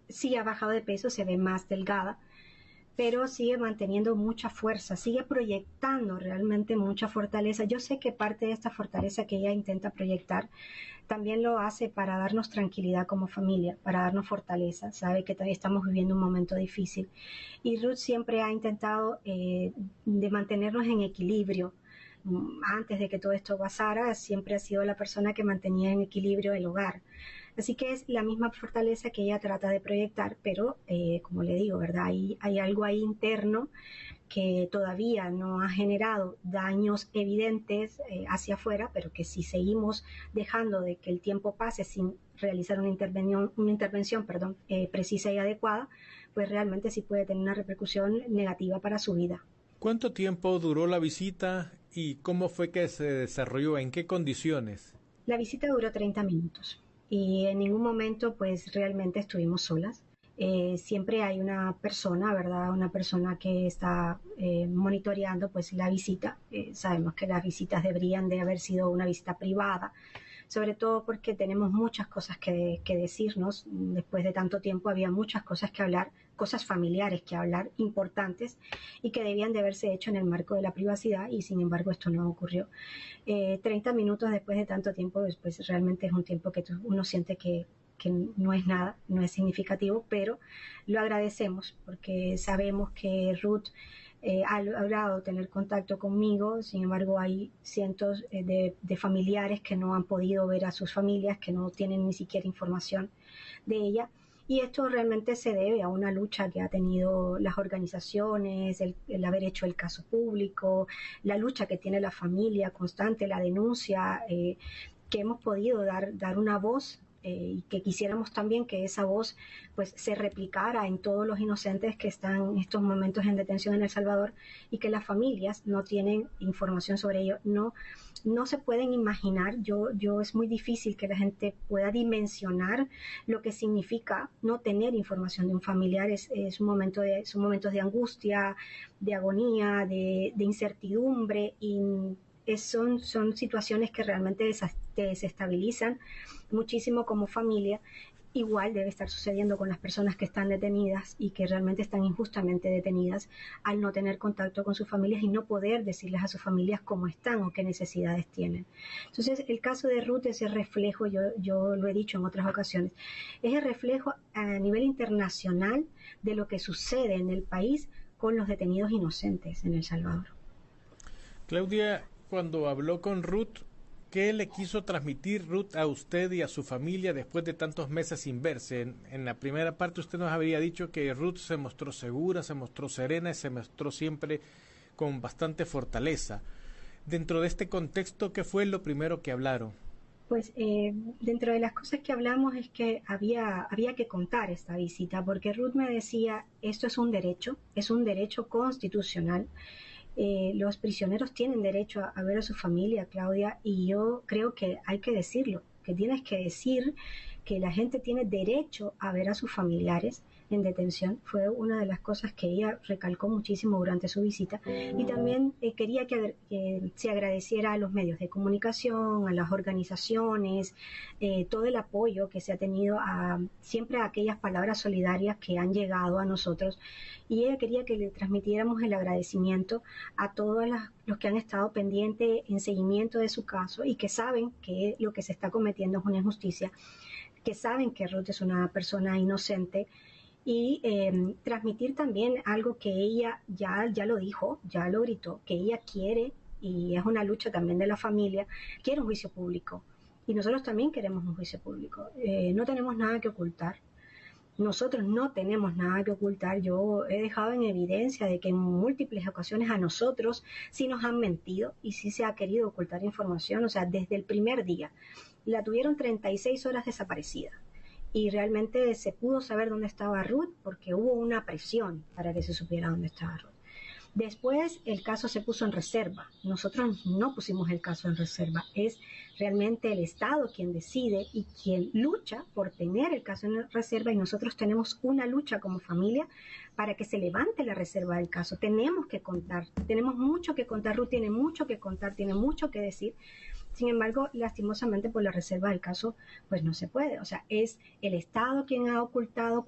sí ha bajado de peso, se ve más delgada, pero sigue manteniendo mucha fuerza, sigue proyectando realmente mucha fortaleza. Yo sé que parte de esta fortaleza que ella intenta proyectar también lo hace para darnos tranquilidad como familia, para darnos fortaleza. Sabe que todavía estamos viviendo un momento difícil. Y Ruth siempre ha intentado de mantenernos en equilibrio. Antes de que todo esto pasara, siempre ha sido la persona que mantenía en equilibrio el hogar. Así que es la misma fortaleza que ella trata de proyectar, pero como le digo, ¿verdad? Hay algo ahí interno que todavía no ha generado daños evidentes hacia afuera, pero que si seguimos dejando de que el tiempo pase sin realizar una intervención precisa y adecuada, pues realmente sí puede tener una repercusión negativa para su vida. ¿Cuánto tiempo duró la visita y cómo fue que se desarrolló? ¿En qué condiciones? La visita duró 30 minutos y en ningún momento pues realmente estuvimos solas. Siempre hay una persona, ¿verdad? Una persona que está monitoreando pues la visita. Sabemos que las visitas deberían de haber sido una visita privada, sobre todo porque tenemos muchas cosas que decirnos. Después de tanto tiempo había muchas cosas que hablar, cosas familiares que hablar, importantes, y que debían de haberse hecho en el marco de la privacidad, y sin embargo esto no ocurrió. 30 minutos después de tanto tiempo, después realmente es un tiempo que uno siente que no es nada, no es significativo, pero lo agradecemos porque sabemos que Ruth ha logrado tener contacto conmigo. Sin embargo hay cientos de familiares que no han podido ver a sus familias, que no tienen ni siquiera información de ella, y esto realmente se debe a una lucha que ha tenido las organizaciones, el haber hecho el caso público, la lucha que tiene la familia constante, la denuncia, que hemos podido dar una voz, y que quisiéramos también que esa voz pues se replicara en todos los inocentes que están en estos momentos en detención en El Salvador, y que las familias no tienen información sobre ello, no se pueden imaginar. Yo es muy difícil que la gente pueda dimensionar lo que significa no tener información de un familiar. Son momentos de angustia, de agonía, de incertidumbre, y son situaciones que realmente te desestabilizan muchísimo como familia. Igual debe estar sucediendo con las personas que están detenidas y que realmente están injustamente detenidas al no tener contacto con sus familias y no poder decirles a sus familias cómo están o qué necesidades tienen. Entonces, el caso de Ruth es el reflejo, yo lo he dicho en otras ocasiones, es el reflejo a nivel internacional de lo que sucede en el país con los detenidos inocentes en El Salvador. Claudia, cuando habló con Ruth, ¿qué le quiso transmitir Ruth a usted y a su familia después de tantos meses sin verse? En la primera parte usted nos había dicho que Ruth se mostró segura, se mostró serena y se mostró siempre con bastante fortaleza. Dentro de este contexto, ¿qué fue lo primero que hablaron? Pues dentro de las cosas que hablamos es que había que contar esta visita, porque Ruth me decía, esto es un derecho constitucional. Los prisioneros tienen derecho a ver a su familia, Claudia, y yo creo que hay que decirlo, que tienes que decir que la gente tiene derecho a ver a sus familiares en detención. Fue una de las cosas que ella recalcó muchísimo durante su visita, y también quería que se agradeciera a los medios de comunicación, a las organizaciones, todo el apoyo que se ha tenido, siempre a aquellas palabras solidarias que han llegado a nosotros, y ella quería que le transmitiéramos el agradecimiento a todos los que han estado pendientes en seguimiento de su caso y que saben que lo que se está cometiendo es una injusticia, que saben que Ruth es una persona inocente, y transmitir también algo que ella ya lo dijo, ya lo gritó, que ella quiere, y es una lucha también de la familia, quiere un juicio público, y nosotros también queremos un juicio público. No tenemos nada que ocultar. Nosotros no tenemos nada que ocultar. Yo he dejado en evidencia de que en múltiples ocasiones a nosotros sí nos han mentido y sí se ha querido ocultar información. O sea, desde el primer día la tuvieron 36 horas desaparecida, y realmente se pudo saber dónde estaba Ruth porque hubo una presión para que se supiera dónde estaba Ruth. Después el caso se puso en reserva. Nosotros no pusimos el caso en reserva. Es realmente el Estado quien decide y quien lucha por tener el caso en reserva, y nosotros tenemos una lucha como familia para que se levante la reserva del caso. Tenemos que contar, tenemos mucho que contar. Ruth tiene mucho que contar, tiene mucho que decir. Sin embargo, lastimosamente por la reserva del caso, pues no se puede. O sea, es el Estado quien ha ocultado